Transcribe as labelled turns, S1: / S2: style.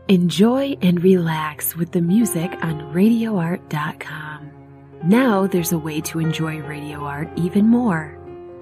S1: Enjoy and relax with the music on radioart.com. Now there's a way to enjoy Radio Art even more.